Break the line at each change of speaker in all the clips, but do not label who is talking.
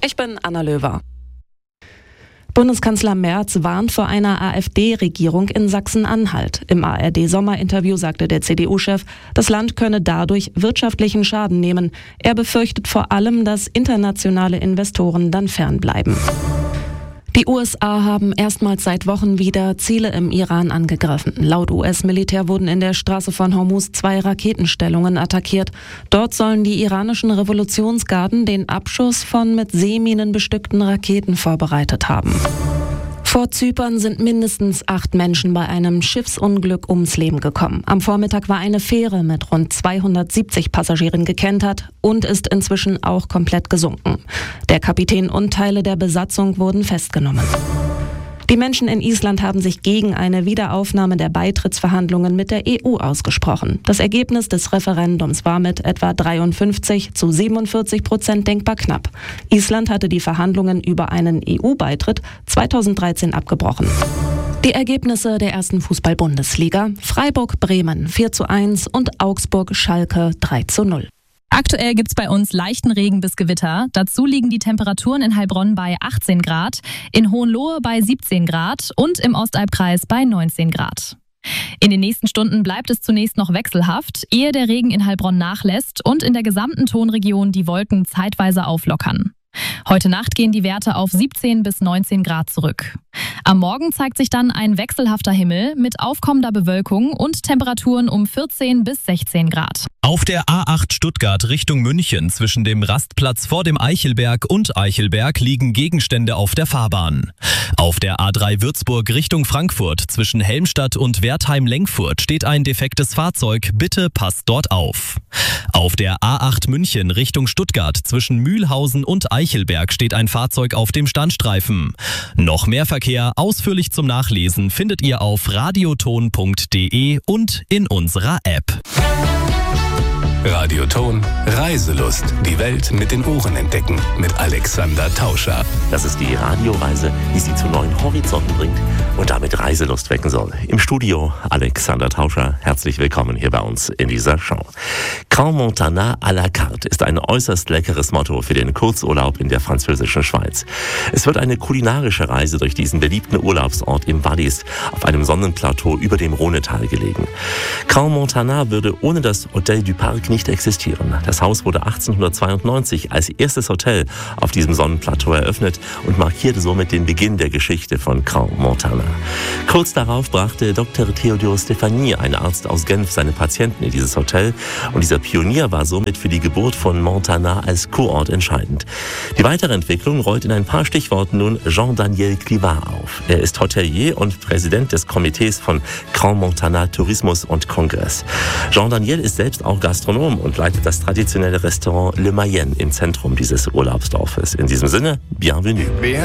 Ich bin Anna Löwer. Bundeskanzler Merz warnt vor einer AfD-Regierung in Sachsen-Anhalt. Im ARD-Sommerinterview sagte der CDU-Chef, das Land könne dadurch wirtschaftlichen Schaden nehmen. Er befürchtet vor allem, dass internationale Investoren dann fernbleiben. Die USA haben erstmals seit Wochen wieder Ziele im Iran angegriffen. Laut US-Militär wurden in der Straße von Hormuz 2 Raketenstellungen attackiert. Dort sollen die iranischen Revolutionsgarden den Abschuss von mit Seeminen bestückten Raketen vorbereitet haben. Vor Zypern sind mindestens 8 Menschen bei einem Schiffsunglück ums Leben gekommen. Am Vormittag war eine Fähre mit rund 270 Passagieren gekentert und ist inzwischen auch komplett gesunken. Der Kapitän und Teile der Besatzung wurden festgenommen. Die Menschen in Island haben sich gegen eine Wiederaufnahme der Beitrittsverhandlungen mit der EU ausgesprochen. Das Ergebnis des Referendums war mit etwa 53-47% denkbar knapp. Island hatte die Verhandlungen über einen EU-Beitritt 2013 abgebrochen. Die Ergebnisse der ersten Fußball-Bundesliga: Freiburg-Bremen 4:1 und Augsburg-Schalke 3:0.
Aktuell gibt's bei uns leichten Regen bis Gewitter. Dazu liegen die Temperaturen in Heilbronn bei 18 Grad, in Hohenlohe bei 17 Grad und im Ostalbkreis bei 19 Grad. In den nächsten Stunden bleibt es zunächst noch wechselhaft, ehe der Regen in Heilbronn nachlässt und in der gesamten Tonregion die Wolken zeitweise auflockern. Heute Nacht gehen die Werte auf 17 bis 19 Grad zurück. Am Morgen zeigt sich dann ein wechselhafter Himmel mit aufkommender Bewölkung und Temperaturen um 14 bis 16 Grad.
Auf der A8 Stuttgart Richtung München zwischen dem Rastplatz vor dem Eichelberg und Eichelberg liegen Gegenstände auf der Fahrbahn. Auf der A3 Würzburg Richtung Frankfurt zwischen Helmstadt und Wertheim-Lenkfurt steht ein defektes Fahrzeug. Bitte passt dort auf. Auf der A8 München Richtung Stuttgart zwischen Mühlhausen und Eichelberg steht ein Fahrzeug auf dem Standstreifen. Noch mehr Verkehr ausführlich zum Nachlesen findet ihr auf radioton.de und in unserer App.
Radioton Reiselust. Die Welt mit den Ohren entdecken. Mit Alexander Tauscher.
Das ist die Radioreise, die Sie zu neuen Horizonten bringt und damit Reiselust wecken soll. Im Studio Alexander Tauscher. Herzlich willkommen hier bei uns in dieser Show. Crans-Montana à la carte ist ein äußerst leckeres Motto für den Kurzurlaub in der französischen Schweiz. Es wird eine kulinarische Reise durch diesen beliebten Urlaubsort im Wallis auf einem Sonnenplateau über dem Rhonetal gelegen. Crans-Montana würde ohne das Hotel du Parc nicht existieren. Das Haus wurde 1892 als erstes Hotel auf diesem Sonnenplateau eröffnet und markierte somit den Beginn der Geschichte von Crans-Montana. Kurz darauf brachte Dr. Theodore Stephanie, ein Arzt aus Genf, seine Patienten in dieses Hotel und dieser Pionier war somit für die Geburt von Montana als Kurort entscheidend. Die weitere Entwicklung rollt in ein paar Stichworten nun Jean-Daniel Clivart auf. Er ist Hotelier und Präsident des Komitees von Crans-Montana Tourismus und Kongress. Jean-Daniel ist selbst auch Gastronom und leitet das traditionelle Restaurant Le Mayenne im Zentrum dieses Urlaubsdorfes. In diesem Sinne, bienvenue.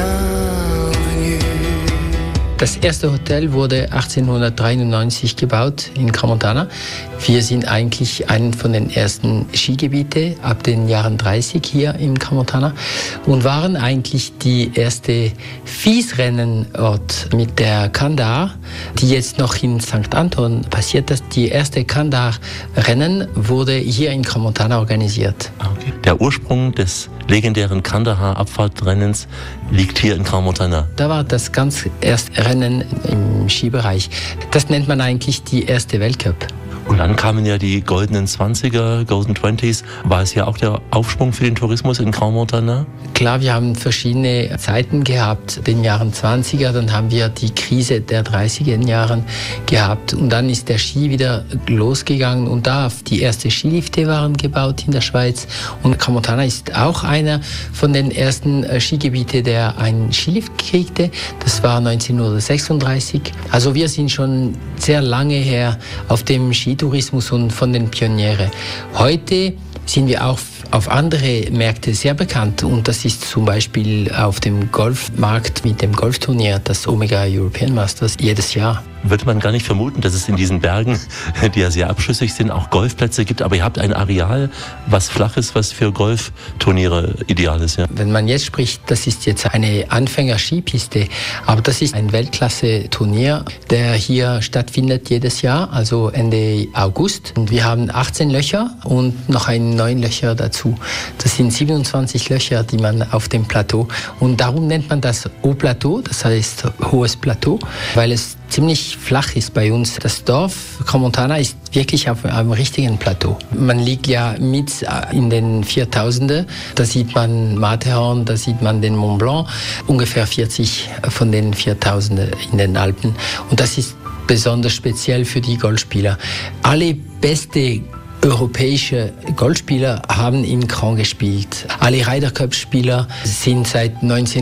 Das erste Hotel wurde 1893 gebaut in Crans-Montana. Wir sind eigentlich ein von den ersten Skigebieten ab den Jahren 30 hier in Crans-Montana und waren eigentlich die erste Fiesrennenort mit der Kandar, die jetzt noch in St. Anton passiert ist. Die erste Kandar-Rennen wurde hier in Crans-Montana organisiert.
Okay. Der Ursprung des legendären Kandahar-Abfahrtrennens liegt hier in Crans-Montana.
Da war das ganz erste Rennen im Skibereich. Das nennt man eigentlich die erste Weltcup.
Und dann kamen ja die goldenen 20er, Golden 20s. War es ja auch der Aufschwung für den Tourismus in Crans-Montana?
Klar, wir haben verschiedene Zeiten gehabt. In den Jahren 20er, dann haben wir die Krise der 30er Jahren gehabt. Und dann ist der Ski wieder losgegangen. Und da die ersten Skilifte waren gebaut in der Schweiz. Und Crans-Montana ist auch einer von den ersten Skigebieten, der einen Skilift kriegte. Das war 1936. Also wir sind schon sehr lange her auf dem Skitourismus und von den Pionieren. Heute sind wir auch auf andere Märkte sehr bekannt und das ist zum Beispiel auf dem Golfmarkt mit dem Golfturnier, das Omega European Masters, jedes Jahr.
Würde man gar nicht vermuten, dass es in diesen Bergen, die ja sehr abschüssig sind, auch Golfplätze gibt. Aber ihr habt ein Areal, was flach ist, was für Golfturniere ideal ist. Ja.
Wenn man jetzt spricht, das ist jetzt eine Anfänger-Skipiste, aber das ist ein Weltklasse-Turnier, der hier stattfindet jedes Jahr, also Ende August. Und wir haben 18 Löcher und noch ein 9 Löcher dazu. dazu. Das sind 27 Löcher, die man auf dem Plateau, und darum nennt man das Haut-Plateau, das heißt hohes Plateau, weil es ziemlich flach ist bei uns. Das Dorf Crans-Montana ist wirklich auf einem richtigen Plateau. Man liegt ja mit in den 4000er, da sieht man Matterhorn, da sieht man den Mont Blanc, ungefähr 40 von den 4000er in den Alpen. Und das ist besonders speziell für die Golfspieler. Alle beste europäische Golfspieler haben in Crans gespielt. Alle Ryder Cup-Spieler sind seit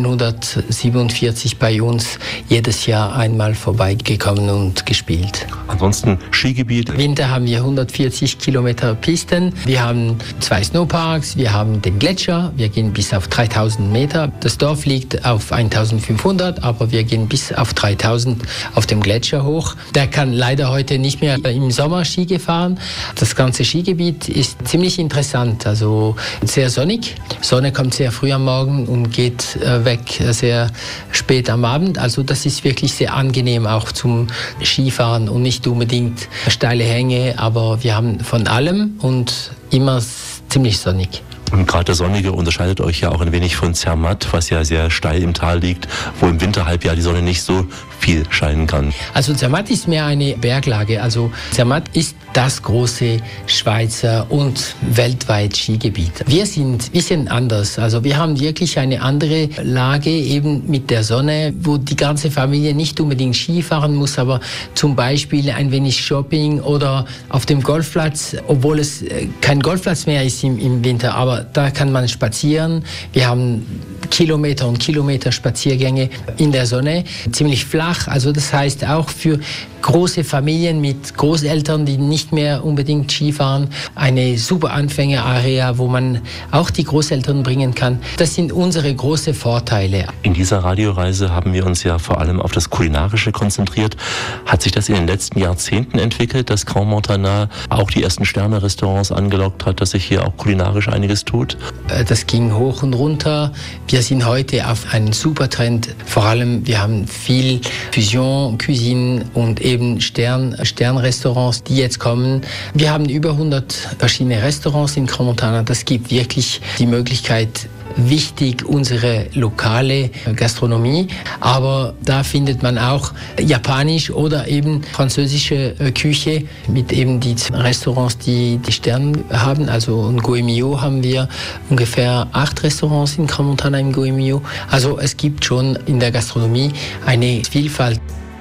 1947 bei uns jedes Jahr einmal vorbeigekommen und gespielt.
Ansonsten Skigebiet?
Im Winter haben wir 140 Kilometer Pisten. Wir haben 2 Snowparks, wir haben den Gletscher, wir gehen bis auf 3000 Meter. Das Dorf liegt auf 1500, aber wir gehen bis auf 3000 auf dem Gletscher hoch. Der kann leider heute nicht mehr im Sommer Ski gefahren. Das ganze Skigebiet ist ziemlich interessant, also sehr sonnig. Sonne kommt sehr früh am Morgen und geht weg sehr spät am Abend. Also das ist wirklich sehr angenehm auch zum Skifahren und nicht unbedingt steile Hänge, aber wir haben von allem und immer ziemlich sonnig.
Und gerade der Sonnige unterscheidet euch ja auch ein wenig von Zermatt, was ja sehr steil im Tal liegt, wo im Winterhalbjahr die Sonne nicht so viel scheinen kann.
Also Zermatt ist mehr eine Berglage. Also Zermatt ist das große Schweizer und weltweit Skigebiet. Wir sind ein bisschen anders. Also wir haben wirklich eine andere Lage eben mit der Sonne, wo die ganze Familie nicht unbedingt Ski fahren muss, aber zum Beispiel ein wenig Shopping oder auf dem Golfplatz, obwohl es kein Golfplatz mehr ist im Winter, aber da kann man spazieren. Wir haben Kilometer und Kilometer Spaziergänge in der Sonne, ziemlich flach. Also das heißt auch für große Familien mit Großeltern, die nicht mehr unbedingt Ski fahren, eine super Anfängerarea, wo man auch die Großeltern bringen kann. Das sind unsere großen Vorteile.
In dieser Radioreise haben wir uns ja vor allem auf das Kulinarische konzentriert. Hat sich das in den letzten Jahrzehnten entwickelt, dass Crans-Montana auch die ersten Sterne-Restaurants angelockt hat, dass sich hier auch kulinarisch einiges tut? Das
ging hoch und runter. Wir sind heute auf einem super Trend. Vor allem, wir haben viel Fusion, Cuisine und eben Sternrestaurants, die jetzt kommen. Wir haben über 100 verschiedene Restaurants in Crans-Montana. Das gibt wirklich die Möglichkeit, wichtig unsere lokale Gastronomie, aber da findet man auch japanisch oder eben französische Küche mit eben die Restaurants, die Sterne haben. Also in Goemio haben wir ungefähr 8 Restaurants in Crans-Montana im Goemio. Also es gibt schon in der Gastronomie eine Vielfalt.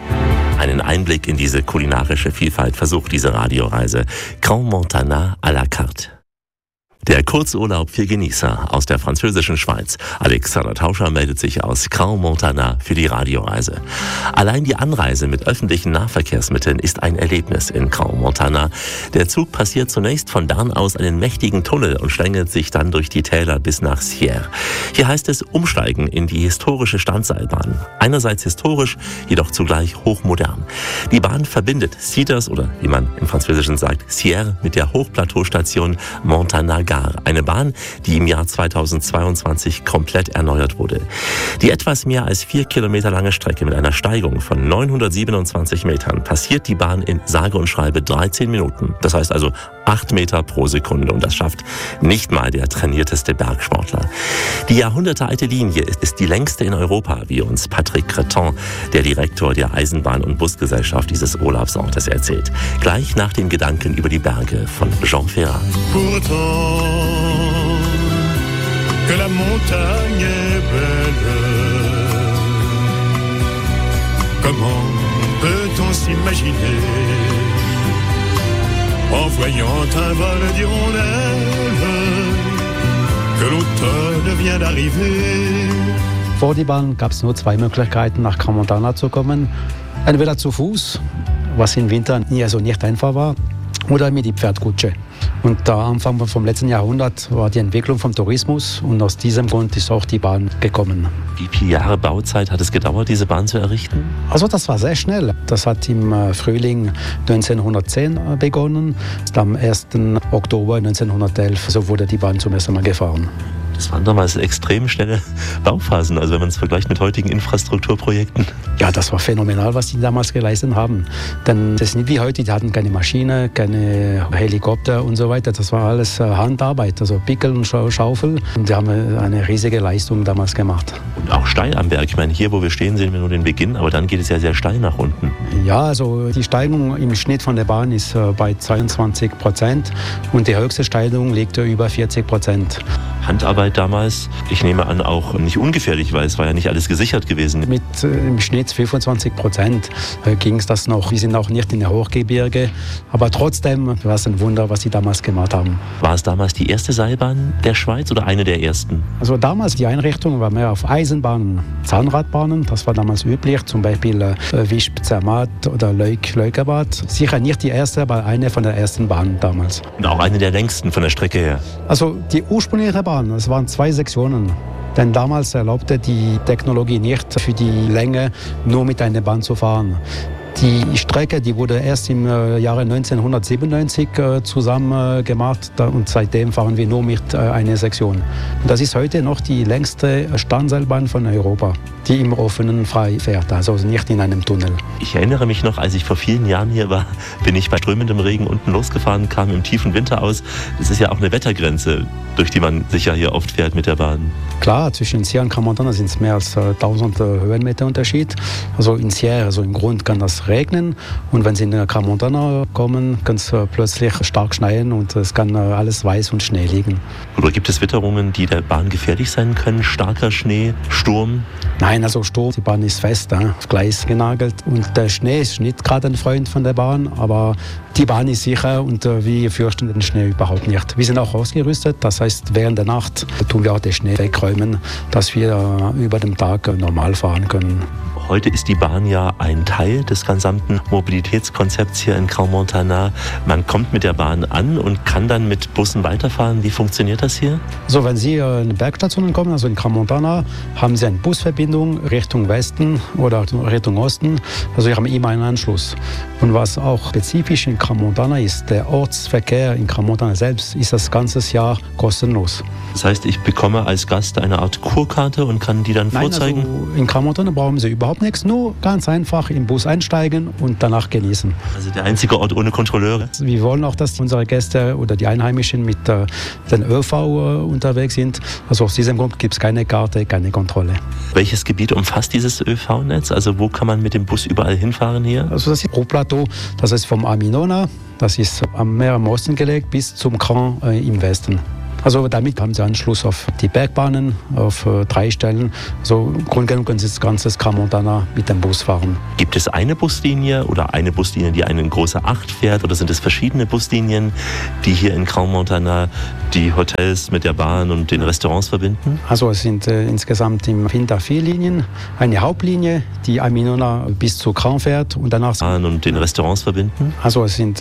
Einen Einblick in diese kulinarische Vielfalt versucht diese Radioreise. Crans-Montana à la carte. Der Kurzurlaub für Genießer aus der französischen Schweiz. Alexander Tauscher meldet sich aus Crans-Montana für die Radioreise. Allein die Anreise mit öffentlichen Nahverkehrsmitteln ist ein Erlebnis in Crans-Montana. Der Zug passiert zunächst von Bern aus einen mächtigen Tunnel und schlängelt sich dann durch die Täler bis nach Sierre. Hier heißt es umsteigen in die historische Standseilbahn. Einerseits historisch, jedoch zugleich hochmodern. Die Bahn verbindet Cedars oder wie man im Französischen sagt, Sierre mit der Hochplateaustation Montana. Eine Bahn, die im Jahr 2022 komplett erneuert wurde. Die etwas mehr als 4 Kilometer lange Strecke mit einer Steigung von 927 Metern passiert die Bahn in sage und schreibe 13 Minuten. Das heißt also 8 Meter pro Sekunde und das schafft nicht mal der trainierteste Bergsportler. Die jahrhundertealte Linie ist die längste in Europa, wie uns Patrick Creton, der Direktor der Eisenbahn- und Busgesellschaft dieses Urlaubsortes, erzählt. Gleich nach den Gedanken über die Berge von Jean Ferrat.
Que la montagne est belle. Comment peut-on s'imaginer en voyant un vol d'hirondelles que l'automne vient d'arriver?
Vor die Bahn gab es nur 2 Möglichkeiten, nach Crans-Montana zu kommen. Entweder zu Fuß, was im Winter nicht einfach war, oder mit die Pferdkutsche. Und am Anfang vom letzten Jahrhundert war die Entwicklung vom Tourismus und aus diesem Grund ist auch die Bahn gekommen.
Wie viele Jahre Bauzeit hat es gedauert, diese Bahn zu errichten?
Also das war sehr schnell. Das hat im Frühling 1910 begonnen. Am 1. Oktober 1911 so wurde die Bahn zum ersten Mal gefahren.
Das waren damals extrem schnelle Bauphasen, also wenn man es vergleicht mit heutigen Infrastrukturprojekten.
Ja, das war phänomenal, was die damals geleistet haben. Denn das ist nicht wie heute, die hatten keine Maschine, keine Helikopter und so weiter. Das war alles Handarbeit, also Pickel und Schaufel. Und die haben eine riesige Leistung damals gemacht.
Und auch steil am Berg. Ich meine, hier, wo wir stehen, sehen wir nur den Beginn, aber dann geht es ja sehr steil nach unten.
Ja, also die Steigung im Schnitt von der Bahn ist bei 22% und die höchste Steigung liegt über 40%.
Handarbeit damals, ich nehme an, auch nicht ungefährlich, weil es war ja nicht alles gesichert gewesen.
Mit im Schnitt 25% ging es das noch. Wir sind auch nicht in der Hochgebirge, aber trotzdem war es ein Wunder, was sie damals gemacht haben.
War es damals die erste Seilbahn der Schweiz oder eine der ersten?
Also damals die Einrichtung war mehr auf Eisenbahnen, Zahnradbahnen, das war damals üblich, zum Beispiel Wisp-Zermatt oder Leukerbad. Sicher nicht die erste, aber eine von der ersten Bahnen damals.
Und auch eine der längsten von der Strecke her?
Also die ursprüngliche Bahn, es waren 2 Sektionen. Denn damals erlaubte die Technologie nicht, für die Länge nur mit einer Bahn zu fahren. Die Strecke, die wurde erst im Jahre 1997 zusammen gemacht und seitdem fahren wir nur mit einer Sektion. Und das ist heute noch die längste Standseilbahn von Europa, die im Offenen frei fährt, also nicht in einem Tunnel.
Ich erinnere mich noch, als ich vor vielen Jahren hier war, bin ich bei strömendem Regen unten losgefahren, kam im tiefen Winter aus. Das ist ja auch eine Wettergrenze, durch die man sicher hier oft fährt mit der Bahn.
Klar, zwischen Sierre und Crans-Montana sind es mehr als 1000 Höhenmeter Unterschied. Also in Sierre, also im Grund, kann das regnen und wenn Sie in Crans-Montana kommen, kann es plötzlich stark schneien und es kann alles weiß und Schnee liegen.
Oder gibt es Witterungen, die der Bahn gefährlich sein können? Starker Schnee, Sturm?
Nein, also Sturm, die Bahn ist fest, auf Gleis genagelt und der Schnee ist nicht gerade ein Freund von der Bahn, aber die Bahn ist sicher und wir fürchten den Schnee überhaupt nicht. Wir sind auch ausgerüstet, das heißt, während der Nacht tun wir auch den Schnee wegräumen, dass wir über den Tag normal fahren können.
Heute ist die Bahn ja ein Teil des gesamten Mobilitätskonzepts hier in Crans-Montana. Man kommt mit der Bahn an und kann dann mit Bussen weiterfahren. Wie funktioniert das hier?
So, wenn Sie in die Bergstationen kommen, also in Crans-Montana, haben Sie eine Busverbindung Richtung Westen oder Richtung Osten. Also wir haben immer einen Anschluss. Und was auch spezifisch in Crans-Montana ist, der Ortsverkehr in Crans-Montana selbst ist das ganze Jahr kostenlos.
Das heißt, ich bekomme als Gast eine Art Kurkarte und kann die dann vorzeigen?
Also in Crans-Montana brauchen Sie überhaupt nichts, nur ganz einfach im Bus einsteigen und danach genießen.
Also der einzige Ort ohne Kontrolleure?
Wir wollen auch, dass unsere Gäste oder die Einheimischen mit den ÖV unterwegs sind. Also aus diesem Grund gibt es keine Karte, keine Kontrolle.
Welches Gebiet umfasst dieses ÖV-Netz? Also wo kann man mit dem Bus überall hinfahren hier?
Also das ist Pro-Plateau, das ist vom Aminona, das ist am Meer im Osten gelegt, bis zum Crans im Westen. Also damit haben Sie Anschluss auf die Bergbahnen, auf 3 Stellen. Also im Grunde genommen können Sie das ganze Crans-Montana mit dem Bus fahren.
Gibt es eine Buslinie oder eine Buslinie, die eine große Acht fährt? Oder sind es verschiedene Buslinien, die hier in Crans-Montana die Hotels mit der Bahn und den Restaurants verbinden?
Also es sind insgesamt im Winter 4 Linien. Eine Hauptlinie, die Aminona bis zu Crans fährt und danach...
Und den Restaurants verbinden?
Also es sind